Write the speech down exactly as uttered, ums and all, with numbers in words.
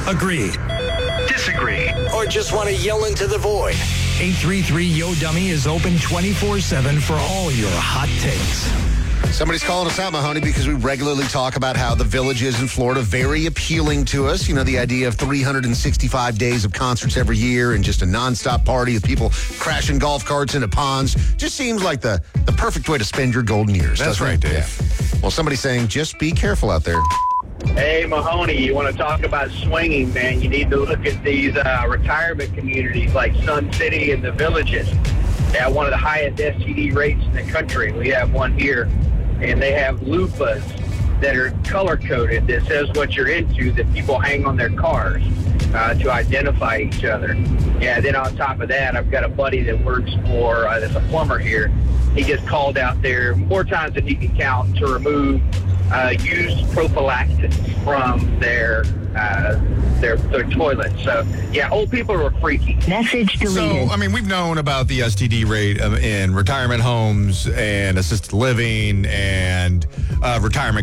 Agree. Disagree. Or just want to yell into the void. eight three three Yo Dummy is open twenty-four seven for all your hot takes. Somebody's calling us out, Mahoney, because we regularly talk about how the Villages in Florida very appealing to us. You know, the idea of three hundred sixty-five days of concerts every year and just a nonstop party with people crashing golf carts into ponds just seems like the, the perfect way to spend your golden years. That's right, it? Dave. Yeah. Well, somebody's saying just be careful out there. Hey, Mahoney, you want to talk about swinging, man? You need to look at these uh, retirement communities like Sun City and the Villages. They have one of the highest S T D rates in the country. We have one here, and they have loofahs that are color-coded that says what you're into that people hang on their cars uh, to identify each other. Yeah, then on top of that, I've got a buddy that works for, uh, that's a plumber here. He gets called out there more times than he can count to remove uh, used prophylactics from their, uh, their their toilets. So, yeah, old people are freaky. Message deleted. So, I mean, we've known about the S T D rate um, in retirement homes and assisted living and uh, retirement